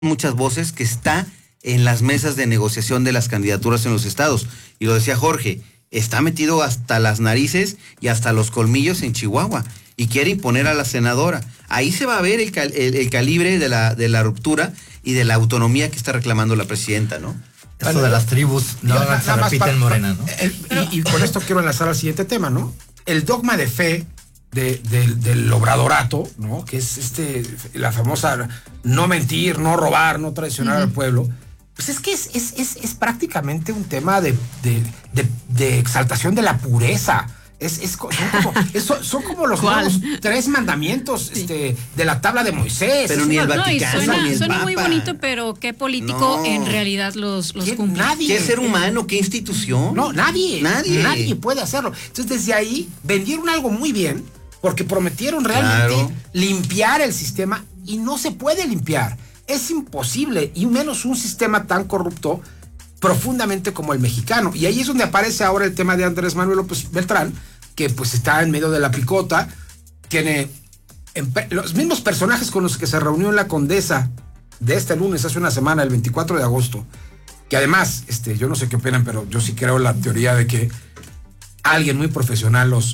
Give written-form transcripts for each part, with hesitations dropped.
muchas voces que está en las mesas de negociación de las candidaturas en los estados. Y lo decía Jorge, está metido hasta las narices y hasta los colmillos en Chihuahua y quiere imponer a la senadora. Ahí se va a ver el calibre de la ruptura y de la autonomía que está reclamando la presidenta, ¿no? Esto de las tribus no se repite en Morena, ¿no? Y con esto quiero enlazar al siguiente tema, ¿no? El dogma de fe del obradorato, ¿no? Que es la famosa no mentir, no robar, no traicionar al pueblo. Pues es que es prácticamente un tema de exaltación de la pureza. Son como los nuevos 3 mandamientos de la tabla de Moisés. Pero ni el Vaticano, ni el suena Papa. Muy bonito, pero ¿qué político en realidad los cumple? Nadie. ¿Qué ser humano? ¿Qué institución? No, nadie. Nadie. Nadie puede hacerlo. Entonces, desde ahí, vendieron algo muy bien, porque prometieron realmente limpiar el sistema, y no se puede limpiar. Es imposible, y menos un sistema tan corrupto profundamente como el mexicano. Y ahí es donde aparece ahora el tema de Andrés Manuel López Beltrán, que pues está en medio de la picota, tiene los mismos personajes con los que se reunió en la Condesa de este lunes, hace una semana, el 24 de agosto, que además, yo no sé qué opinan, pero yo sí creo en la teoría de que alguien muy profesional los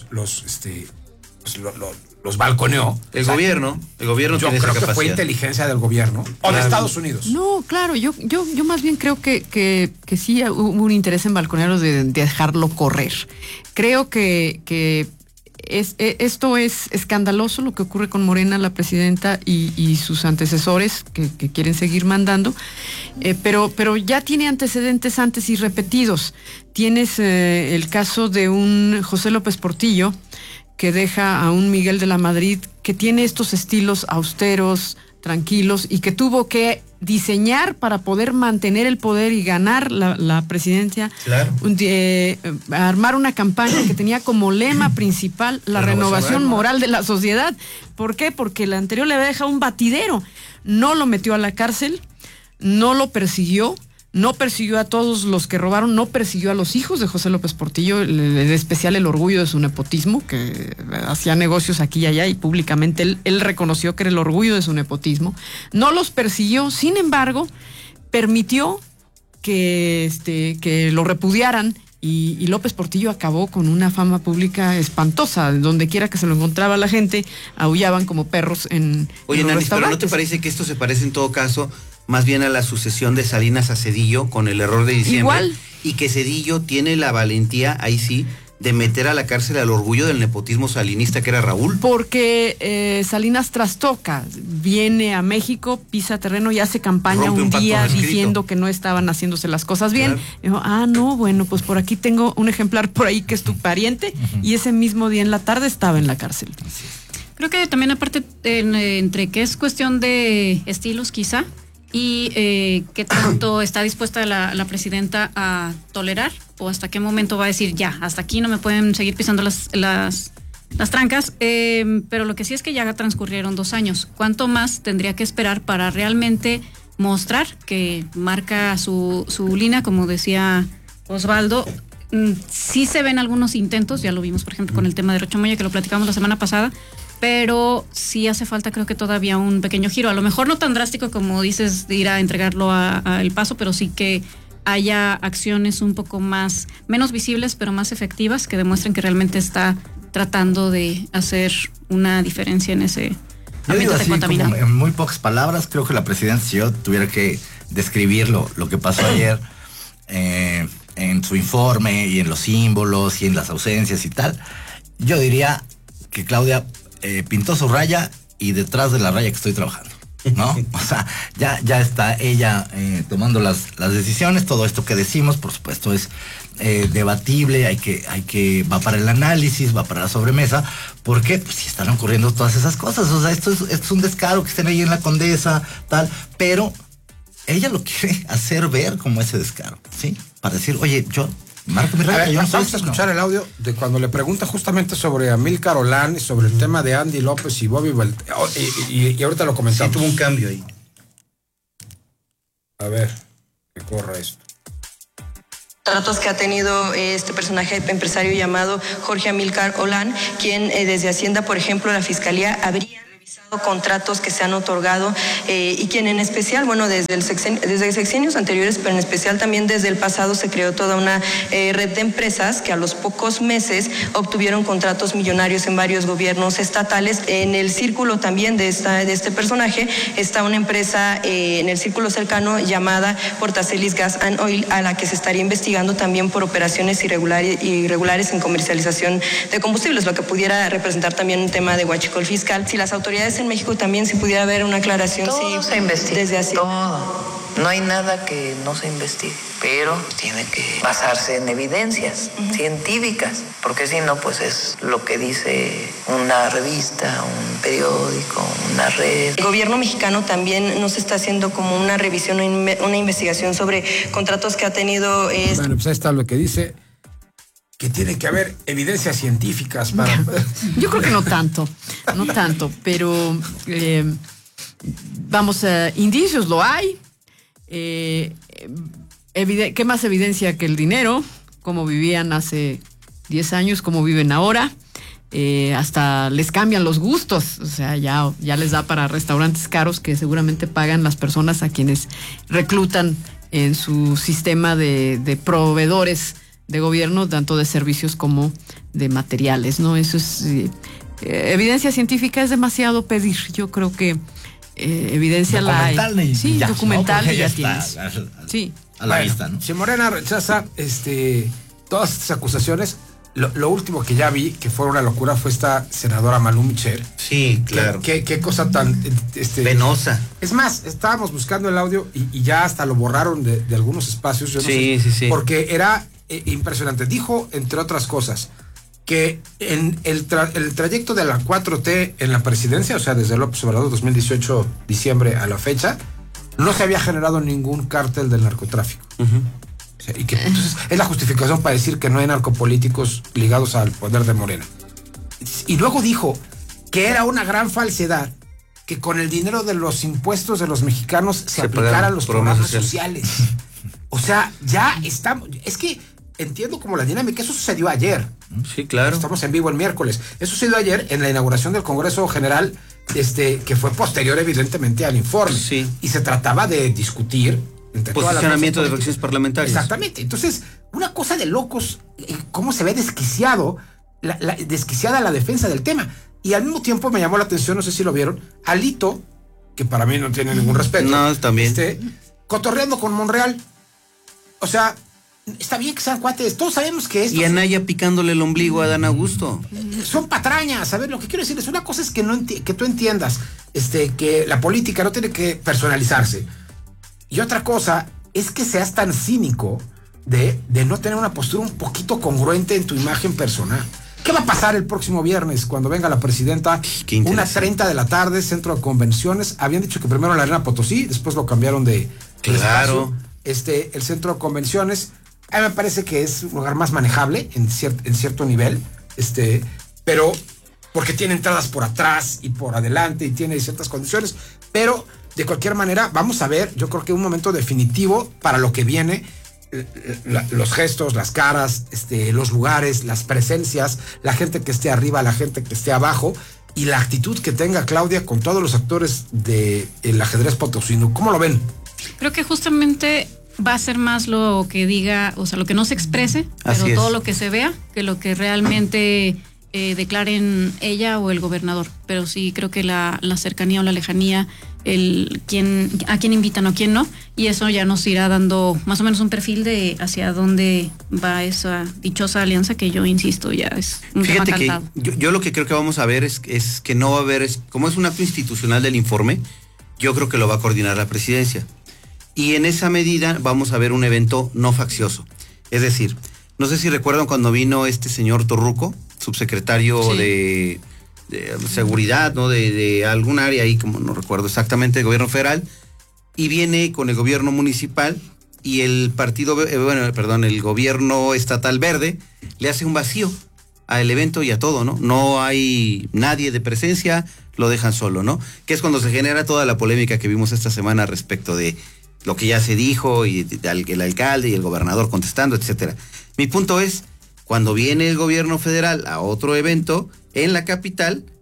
balconeó. El gobierno yo tiene esa creo que capacidad. fue inteligencia del gobierno o de Estados Unidos. No, claro, yo más bien creo que sí hubo un interés en balconeros de dejarlo correr. Creo que esto es escandaloso lo que ocurre con Morena, la presidenta y sus antecesores que quieren seguir mandando, pero ya tiene antecedentes antes y repetidos. Tienes el caso de un José López Portillo, que deja a un Miguel de la Madrid que tiene estos estilos austeros, tranquilos, y que tuvo que diseñar para poder mantener el poder y ganar la presidencia. Claro. Armar una campaña que tenía como lema principal la renovación moral de la sociedad. ¿Por qué? Porque el anterior le había dejado un batidero. No lo metió a la cárcel, no lo persiguió, no persiguió a todos los que robaron, no persiguió a los hijos de José López Portillo, en especial el orgullo de su nepotismo, que hacía negocios aquí y allá, y públicamente él reconoció que era el orgullo de su nepotismo. No los persiguió, sin embargo, permitió que lo repudiaran, y López Portillo acabó con una fama pública espantosa. Donde quiera que se lo encontraba la gente, aullaban como perros en Oye, los Nani, restaurantes. ¿pero no te parece que esto se parece en todo caso más bien a la sucesión de Salinas a Cedillo con el error de diciembre? Igual. Y que Cedillo tiene la valentía, ahí sí, de meter a la cárcel al orgullo del nepotismo salinista que era Raúl. Porque Salinas trastoca, viene a México, pisa terreno y hace campaña un día diciendo que no estaban haciéndose las cosas bien. Claro. Y dijo, no, bueno, pues por aquí tengo un ejemplar por ahí que es tu pariente, y ese mismo día en la tarde estaba en la cárcel. Creo que también aparte entre que es cuestión de estilos quizá, y qué tanto está dispuesta la presidenta a tolerar, o hasta qué momento va a decir ya, hasta aquí no me pueden seguir pisando las trancas, pero lo que sí es que ya transcurrieron 2 años. ¿Cuánto más tendría que esperar para realmente mostrar que marca su línea? Como decía Osvaldo, sí se ven algunos intentos, ya lo vimos por ejemplo con el tema de Rocha Moya, que lo platicamos la semana pasada, pero sí hace falta, creo que todavía un pequeño giro, a lo mejor no tan drástico como dices de ir a entregarlo a El Paso, pero sí que haya acciones un poco menos visibles, pero más efectivas, que demuestren que realmente está tratando de hacer una diferencia en ese ambiente contaminado. En muy pocas palabras, creo que la presidenta, si yo tuviera que describir lo que pasó ayer en su informe y en los símbolos y en las ausencias y tal, yo diría que Claudia pintó su raya y detrás de la raya que estoy trabajando, ¿no? O sea, ya está ella tomando las decisiones. Todo esto que decimos, por supuesto, es debatible, va para el análisis, va para la sobremesa, porque pues si están ocurriendo todas esas cosas. O sea, esto es un descaro que estén ahí en la Condesa, tal, pero ella lo quiere hacer ver como ese descaro, ¿sí? Para decir, oye, yo marco mi raya. Vamos a escuchar el audio de cuando le pregunta justamente sobre Amílcar Olán y sobre el tema de Andy López y Bobby y ahorita lo comentamos. Sí, tuvo un cambio ahí. A ver, que corra esto. Tratos que ha tenido este personaje empresario llamado Jorge Amílcar Olán, quien desde Hacienda, por ejemplo, la Fiscalía habría revisado contratos que se han otorgado y quien en especial, bueno, desde sexenios anteriores, pero en especial también desde el pasado se creó toda una red de empresas que a los pocos meses obtuvieron contratos millonarios en varios gobiernos estatales. En el círculo también de este personaje está una empresa en el círculo cercano llamada Portacelis Gas and Oil, a la que se estaría investigando también por operaciones irregulares en comercialización de combustibles, lo que pudiera representar también un tema de huachicol fiscal. Si las autoridades en México también, si pudiera haber una aclaración. Todo se investiga, desde así. todo. No hay nada que no se investigue, pero tiene que basarse en evidencias científicas, porque si no, pues es lo que dice una revista, un periódico, una red. El gobierno mexicano también nos está haciendo como una revisión, una investigación sobre contratos que ha tenido. Bueno, pues ahí está lo que dice, que tiene que haber evidencias científicas para... Yo creo que no tanto, pero vamos, indicios lo hay. ¿Qué más evidencia que el dinero? Cómo vivían hace 10 años, cómo viven ahora. Hasta les cambian los gustos, o sea, ya les da para restaurantes caros que seguramente pagan las personas a quienes reclutan en su sistema de proveedores de gobierno, tanto de servicios como de materiales, ¿no? Eso es evidencia científica, es demasiado pedir. Yo creo que evidencia la hay. Sí, ya, documental, ¿no? y ya está, tienes. Sí. A la vista, ¿no? Si Morena rechaza todas estas acusaciones, lo último que ya vi, que fue una locura, fue esta senadora Malú Michel. Sí, claro. Qué cosa tan... penosa. Es más, estábamos buscando el audio y ya hasta lo borraron de algunos espacios. Yo no sé, sí. Porque era impresionante. Dijo, entre otras cosas, que en el trayecto de la 4T en la presidencia, o sea, desde López Obrador 2018, diciembre a la fecha, no se había generado ningún cártel del narcotráfico. O sea, y que entonces es la justificación para decir que no hay narcopolíticos ligados al poder de Morena. Y luego dijo que era una gran falsedad que con el dinero de los impuestos de los mexicanos se aplicaran los programas sociales. O sea, ya estamos... Es que entiendo como la dinámica. Eso sucedió ayer. Sí, claro. Estamos en vivo el miércoles. Eso sucedió ayer en la inauguración del Congreso General, que fue posterior evidentemente al informe. Sí. Y se trataba de discutir entre posicionamiento de fracciones parlamentarias. Exactamente. Entonces, una cosa de locos, cómo se ve desquiciada la defensa del tema. Y al mismo tiempo me llamó la atención, no sé si lo vieron, Alito, que para mí no tiene ningún respeto. No, también. Cotorreando con Monreal. O sea, está bien que sean cuates, todos sabemos que esto... Y Anaya picándole el ombligo a Adán Augusto. Son patrañas, a ver, lo que quiero decir es, una cosa es que tú entiendas que la política no tiene que personalizarse. Y otra cosa es que seas tan cínico de no tener una postura un poquito congruente en tu imagen personal. ¿Qué va a pasar el próximo viernes cuando venga la presidenta? 1:30 de la tarde, centro de convenciones. Habían dicho que primero en la Arena Potosí, después lo cambiaron de claro. Espacio. El centro de convenciones, a mí me parece que es un lugar más manejable en cierto nivel, pero porque tiene entradas por atrás y por adelante y tiene ciertas condiciones, pero de cualquier manera vamos a ver, yo creo que un momento definitivo para lo que viene, los gestos, las caras, los lugares, las presencias, la gente que esté arriba, la gente que esté abajo y la actitud que tenga Claudia con todos los actores del ajedrez potosino. ¿Cómo lo ven? Creo que justamente va a ser más lo que diga, o sea, lo que no se exprese, pero todo lo que se vea, que lo que realmente declaren ella o el gobernador. Pero sí creo que la cercanía o la lejanía, a quién invitan o quién no, y eso ya nos irá dando más o menos un perfil de hacia dónde va esa dichosa alianza que yo insisto, ya es un tema cantado. Que yo lo que creo que vamos a ver es que no va a haber, como es un acto institucional del informe, yo creo que lo va a coordinar la presidencia. Y en esa medida vamos a ver un evento no faccioso. Es decir, no sé si recuerdan cuando vino este señor Torruco, subsecretario de seguridad, ¿no? De algún área ahí, como no recuerdo exactamente, del gobierno federal, y viene con el gobierno municipal y el el gobierno estatal verde le hace un vacío al evento y a todo, ¿no? No hay nadie de presencia, lo dejan solo, ¿no? Que es cuando se genera toda la polémica que vimos esta semana respecto de lo que ya se dijo y el alcalde y el gobernador contestando, etcétera. Mi punto es, cuando viene el gobierno federal a otro evento en la capital,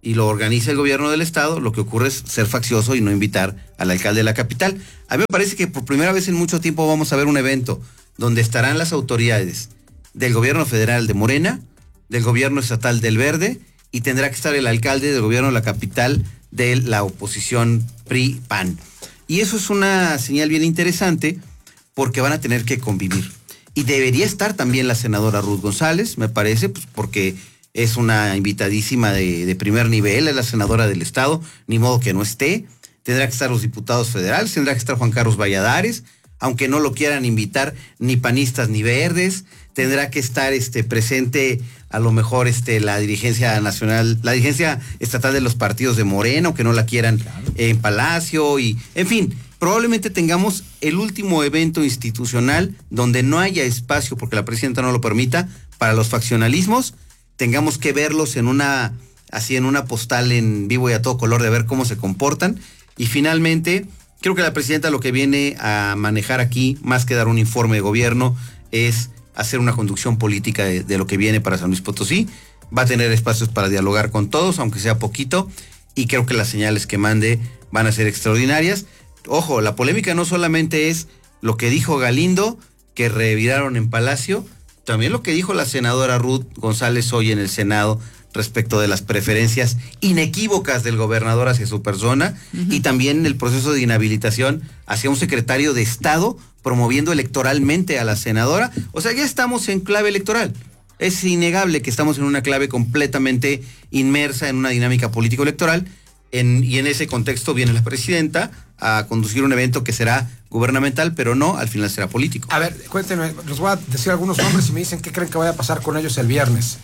y lo organiza el gobierno del estado, lo que ocurre es ser faccioso y no invitar al alcalde de la capital. A mí me parece que por primera vez en mucho tiempo vamos a ver un evento donde estarán las autoridades del gobierno federal de Morena, del gobierno estatal del Verde, y tendrá que estar el alcalde del gobierno de la capital de la oposición PRI-PAN. Y eso es una señal bien interesante porque van a tener que convivir. Y debería estar también la senadora Ruth González, me parece, pues porque es una invitadísima de primer nivel, es la senadora del estado, ni modo que no esté. Tendrá que estar los diputados federales, tendrá que estar Juan Carlos Valladares, aunque no lo quieran invitar ni panistas ni verdes. Tendrá que estar presente a lo mejor la dirigencia nacional, la dirigencia estatal de los partidos de Morena, aunque no la quieran en Palacio, y en fin, probablemente tengamos el último evento institucional donde no haya espacio, porque la presidenta no lo permita, para los faccionalismos. Tengamos que verlos en una postal en vivo y a todo color, de ver cómo se comportan. Y finalmente, creo que la presidenta lo que viene a manejar aquí, más que dar un informe de gobierno, es hacer una conducción política de lo que viene para San Luis Potosí. Va a tener espacios para dialogar con todos, aunque sea poquito, y creo que las señales que mande van a ser extraordinarias. Ojo, la polémica no solamente es lo que dijo Galindo, que reviraron en Palacio, también lo que dijo la senadora Ruth González hoy en el Senado respecto de las preferencias inequívocas del gobernador hacia su persona, y también el proceso de inhabilitación hacia un secretario de Estado promoviendo electoralmente a la senadora. O sea, ya estamos en clave electoral. Es innegable que estamos en una clave completamente inmersa en una dinámica político-electoral, y en ese contexto viene la presidenta a conducir un evento que será gubernamental, pero no, al final será político. A ver, cuéntenme, les voy a decir algunos nombres y me dicen qué creen que vaya a pasar con ellos el viernes.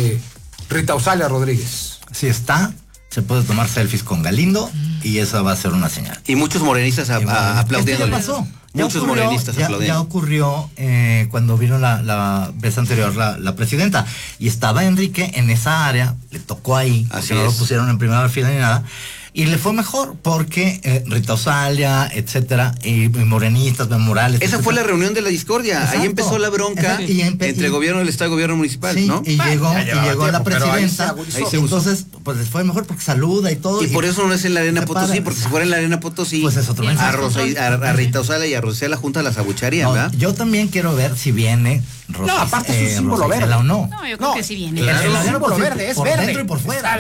Rita Ausalia Rodríguez. Sí está, se puede tomar selfies con Galindo y esa va a ser una señal. Y muchos morenistas aplaudiéndole. ¿Qué pasó? Muchos morenistas aplaudiendo. Ya ocurrió cuando vino la vez anterior la presidenta, y estaba Enrique en esa área, le tocó ahí, porque no lo pusieron en primera fila ni nada, y le fue mejor porque Rita Ausalia, etcétera, y morenistas, Morales. Esa etcétera. Fue la reunión de la discordia. Exacto. Ahí empezó la bronca entre gobierno del Estado y gobierno municipal, sí, ¿no? Y llegó la presidenta. Entonces, pues les fue mejor porque saluda y todo. Y por eso no es en la Arena Potosí, porque si fuera en la Arena Potosí, pues es otro mensaje. A Rita Ausalia y a Rosela Junta las abucharían, ¿verdad? Yo también quiero ver si viene Rosy. No, aparte es un símbolo verde. O no. No, yo creo que sí viene. Es un símbolo verde, es verde. Por dentro y por fuera.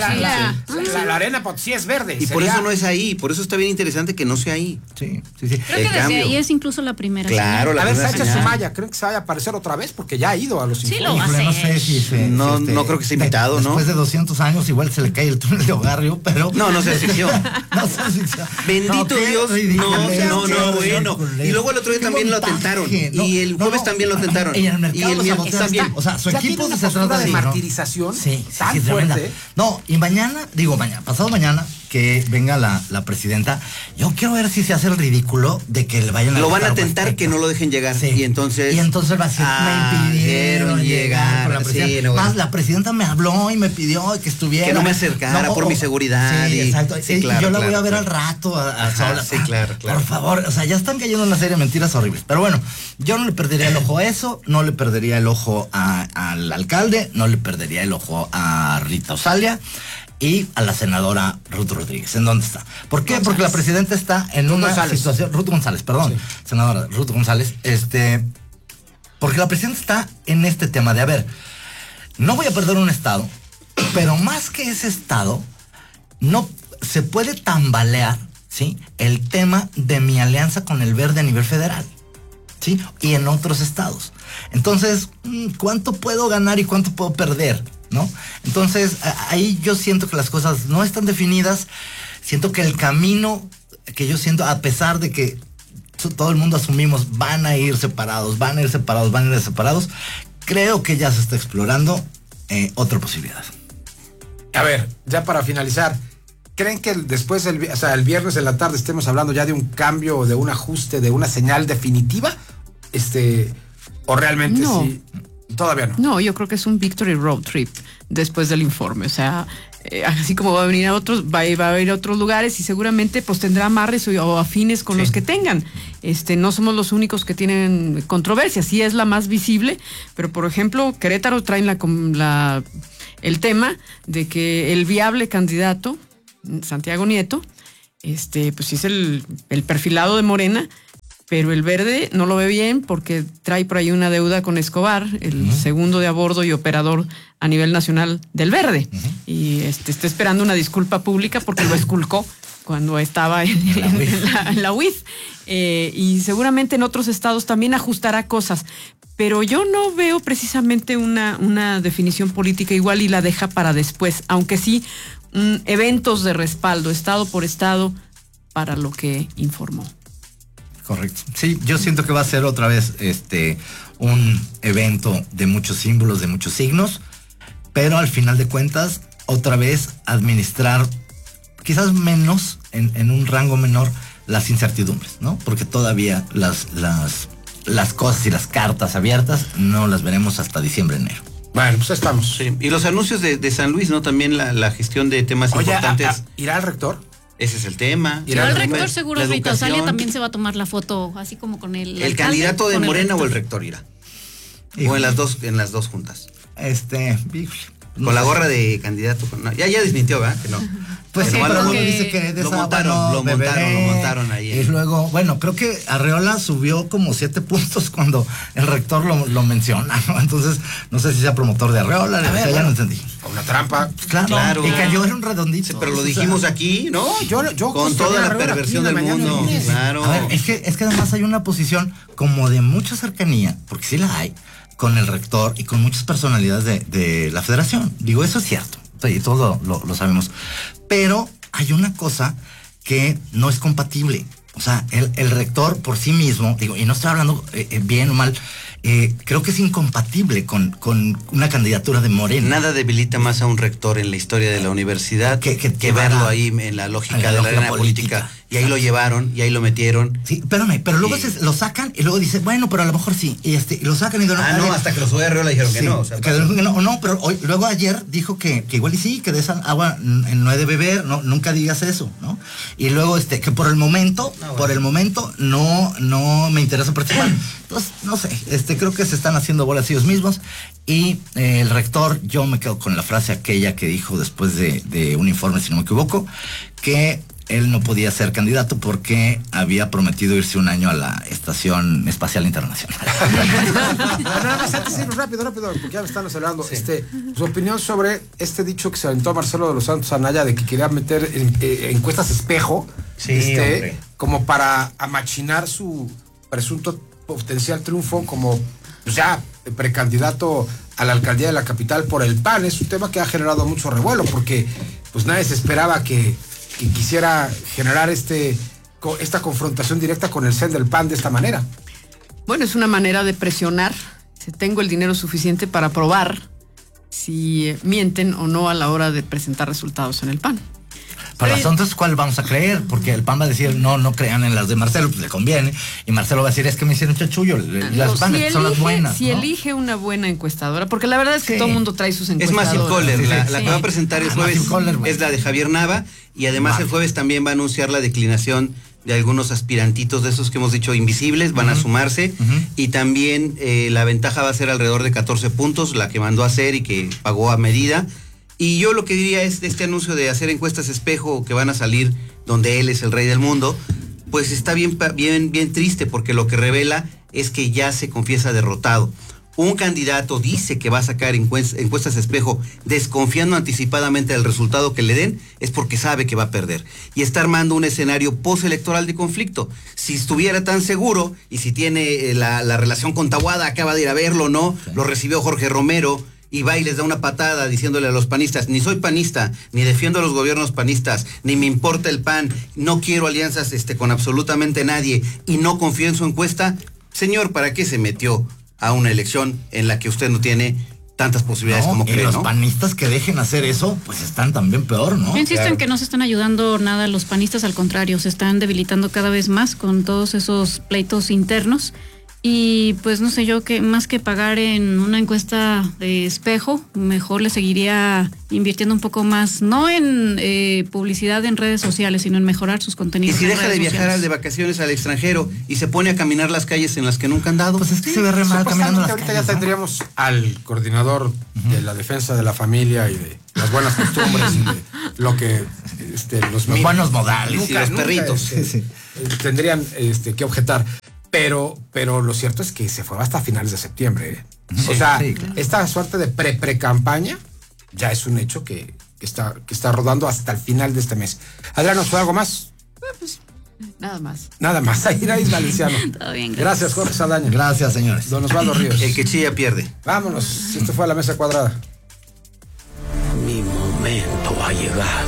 La Arena Potosí es verde. Y por eso no es ahí, por eso está bien interesante que no sea ahí. Sí. Creo que desde ahí es incluso la primera. Claro, a ver, Sánchez Sumaya, ¿creen que se vaya a aparecer otra vez? Porque ya ha ido a los informes. Sí, lo va a hacer. No creo que sea invitado, ¿no? Después de 200 años igual se le cae el túnel de Ogarrio, pero... No se ficción. Bendito Dios. No, bueno. Y luego el otro día también lo atentaron. Y el jueves también lo atentaron. Y el miércoles también. O sea, su equipo se trata de martirización tan fuerte. No, y pasado mañana, que venga la presidenta, yo quiero ver si se hace el ridículo de que le vayan a... Lo van a tentar que no lo dejen llegar. Sí. Y entonces va a decir, me impidieron llegar con la presidenta. Sí, más la presidenta me habló y me pidió que estuviera. Que no me acercara por mi seguridad. Sí, exacto. Sí, claro, yo la voy a ver al rato a solas. Sí, claro. Por favor, o sea, ya están cayendo en una serie de mentiras horribles. Pero bueno, yo no le perdería el ojo a eso, no le perdería el ojo al alcalde, no le perdería el ojo a Rita Ausalia y a la senadora Ruth Rodríguez. ¿En dónde está? ¿Por qué? Porque la presidenta está en una situación... Ruth González, perdón. Sí. Senadora Ruth González. Porque la presidenta está en este tema de, a ver, no voy a perder un estado, pero más que ese estado, no se puede tambalear, ¿sí?, el tema de mi alianza con el Verde a nivel federal, ¿sí?, y en otros estados. Entonces, ¿cuánto puedo ganar y cuánto puedo perder?, ¿no? Entonces, ahí yo siento que las cosas no están definidas. Siento que el camino que yo siento, a pesar de que todo el mundo asumimos van a ir separados, creo que ya se está explorando otra posibilidad. A ver, ya para finalizar, ¿creen que después, el viernes en la tarde estemos hablando ya de un cambio, de un ajuste, de una señal definitiva? ¿O realmente no. Sí? Todavía no. No, yo creo que es un victory road trip después del informe. O sea, así como va a venir a otros, va a ir a otros lugares y seguramente pues tendrá amarres o afines con los que tengan. No somos los únicos que tienen controversia, sí es la más visible, pero por ejemplo, Querétaro traen el tema de que el viable candidato, Santiago Nieto, pues es el perfilado de Morena, pero el Verde no lo ve bien porque trae por ahí una deuda con Escobar, el segundo de a bordo y operador a nivel nacional del Verde. Y está esperando una disculpa pública porque lo esculcó cuando estaba en la UIF. Y seguramente en otros estados también ajustará cosas. Pero yo no veo precisamente una definición política igual y la deja para después, aunque sí eventos de respaldo, estado por estado, para lo que informó. Correcto. Sí, yo siento que va a ser otra vez un evento de muchos símbolos, de muchos signos, pero al final de cuentas, otra vez administrar quizás menos, en un rango menor, las incertidumbres, ¿no? Porque todavía las cosas y las cartas abiertas no las veremos hasta diciembre, enero. Bueno, pues estamos. Sí. Y los anuncios de San Luis, ¿no? También la gestión de temas importantes. ¿Irá el rector? Ese es el tema. Pero el rector seguro, Rita Osalia también se va a tomar la foto, así como con el alcalde, candidato de Morena o el rector irá. O en las dos juntas. Con la gorra de candidato. No, ya desmintió, ¿verdad? Que no. Pues sí, pero luego dice que lo montaron ahí. Y luego, bueno, creo que Arreola subió como 7 puntos cuando el rector lo menciona, ¿no? Entonces, no sé si sea promotor de Arreola, ya no entendí. Una trampa. Claro. Y cayó en un redondito. Sí, pero lo dijimos aquí, ¿no? Yo con toda la perversión del mundo. Claro. A ver, es que además hay una posición como de mucha cercanía, porque sí la hay, con el rector y con muchas personalidades de la federación. Digo, eso es cierto. Y todos lo sabemos. Pero hay una cosa que no es compatible. O sea, el rector por sí mismo, digo, y no estoy hablando bien o mal, creo que es incompatible con una candidatura de Morena. Nada debilita más a un rector en la historia de la universidad que verlo ahí en la lógica de la arena política. Y ahí lo llevaron, y ahí lo metieron. Sí, espérame, pero luego lo sacan y luego dice, bueno, pero a lo mejor sí. Y lo sacan y digo, no, hasta que los de Arreola dijeron que no. O sea, pero luego ayer dijo que igual y sí, que de esa agua no he de beber, no, nunca digas eso, ¿no? Y luego que por el momento no me interesa participar. Entonces, no sé, creo que se están haciendo bolas ellos mismos. Y el rector, yo me quedo con la frase aquella que dijo después de un informe, si no me equivoco, que él no podía ser candidato porque había prometido irse un año a la Estación Espacial Internacional. Nada más antes de ir rápido, porque ya me están acelerando. Sí. Su opinión sobre este dicho que se aventó Marcelo de los Santos Anaya de que quería meter encuestas espejo, como para amachinar su presunto potencial triunfo como pues ya precandidato a la alcaldía de la capital por el PAN. Es un tema que ha generado mucho revuelo porque pues nadie se esperaba que quisiera generar esta confrontación directa con el CEN del PAN de esta manera. Bueno, es una manera de presionar. Si tengo el dinero suficiente para probar si mienten o no a la hora de presentar resultados en el PAN. Para las entonces, ¿cuál vamos a creer? Porque el PAN va a decir, no crean en las de Marcelo, pues le conviene. Y Marcelo va a decir, es que me hicieron chachullo, las PAN son las buenas. Si elige una buena encuestadora, porque la verdad es que todo el mundo trae sus encuestadoras. Es Massive Caller, la que va a presentar el jueves es la de Javier Nava, y además el jueves también va a anunciar la declinación de algunos aspirantitos de esos que hemos dicho invisibles, van a sumarse, y también la ventaja va a ser alrededor de 14 puntos, la que mandó a hacer y que pagó a medida. Y yo lo que diría es, este anuncio de hacer encuestas espejo que van a salir donde él es el rey del mundo, pues está bien triste, porque lo que revela es que ya se confiesa derrotado. Un candidato dice que va a sacar encuestas espejo desconfiando anticipadamente del resultado que le den, es porque sabe que va a perder. Y está armando un escenario postelectoral de conflicto. Si estuviera tan seguro, y si tiene la relación con Taboada, acaba de ir a verlo, ¿no? Sí. Lo recibió Jorge Romero, y va y les da una patada diciéndole a los panistas, ni soy panista, ni defiendo a los gobiernos panistas, ni me importa el PAN, no quiero alianzas con absolutamente nadie, y no confío en su encuesta. Señor, ¿para qué se metió a una elección en la que usted no tiene tantas posibilidades como cree, los panistas que dejen hacer eso, pues están también peor, ¿no? Yo insisto en que no se están ayudando nada los panistas, al contrario, se están debilitando cada vez más con todos esos pleitos internos. Y pues no sé, yo que más que pagar en una encuesta de espejo, mejor le seguiría invirtiendo un poco más, no en publicidad en redes sociales, sino en mejorar sus Y contenidos. si en deja de redes viajar sociales. de vacaciones al extranjero y se pone a caminar las calles en las que nunca han dado. Pues es que se ve re mal caminando en las Ahorita calles, ya ¿no? tendríamos al coordinador de la defensa de la familia y de las buenas costumbres y de lo que los buenos modales y los perritos. Sí. Tendrían que objetar. Pero lo cierto es que se fue hasta finales de septiembre. ¿eh? Sí, o sea, sí, claro. esta suerte de pre-campaña ya es un hecho que está rodando hasta el final de este mes. Adriano, ¿fue algo más? Nada más. Nada más. Ahí Valenciano. Todo bien, Gracias, Jorge Saldaña. Gracias, señores. Don Osvaldo Ríos. El que chilla pierde. Vámonos. Esto fue a la mesa cuadrada. Mi momento ha llegado.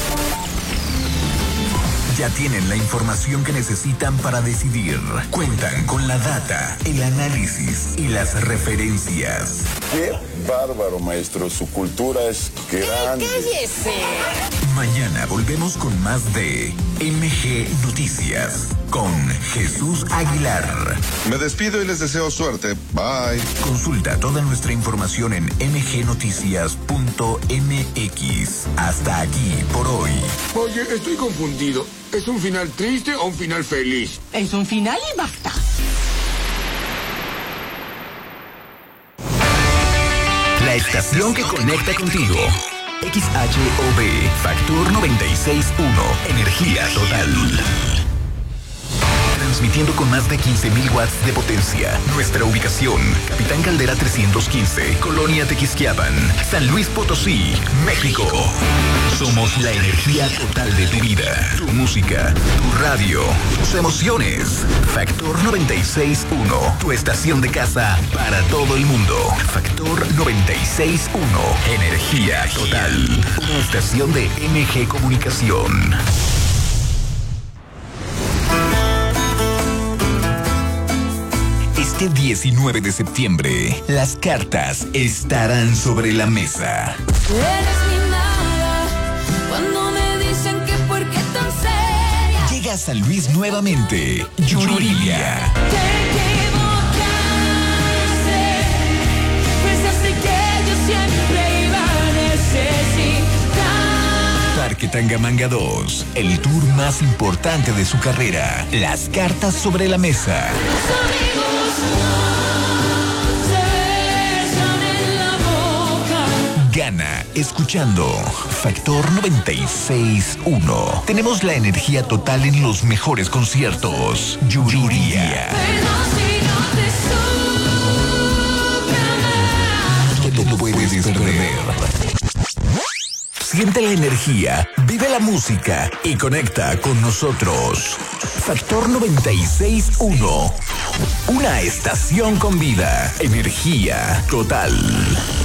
Ya tienen la información que necesitan para decidir. Cuentan con la data, el análisis y las referencias. Qué bárbaro, maestro. Su cultura es grande. Mañana volvemos con más de MG Noticias con Jesús Aguilar. Me despido y les deseo suerte. Bye. Consulta toda nuestra información en mgnoticias.mx. Hasta aquí por hoy. Oye, estoy confundido. ¿Es un final triste o un final feliz? Es un final y basta. La estación que conecta contigo. XHOB, Factor 96.1, energía total. Transmitiendo con más de 15,000 watts de potencia. Nuestra ubicación, Capitán Caldera 315, Colonia Tequisquiapan, San Luis Potosí, México. Somos la energía total de tu vida, tu música, tu radio, tus emociones. Factor 96.1, tu estación de casa para todo el mundo. Factor 96.1, energía total. Una estación de MG Comunicación. Este 19 de septiembre, las cartas estarán sobre la mesa. Eres mi nada, cuando me dicen que por qué tan seria. Llega a San Luis nuevamente, Yuridia. Te equivocaste, pensaste que yo siempre iba a necesitar. Parque Tangamanga 2, el tour más importante de su carrera. Las cartas sobre la mesa. Los amigos no se besan en la boca. Gana escuchando Factor 96.1. Tenemos la energía total en los mejores conciertos. Yuridia. Perdón si no te supe amar. No te lo puedes perder. Siente la energía, vive la música y conecta con nosotros. Factor 96.1. Una estación con vida. Energía total.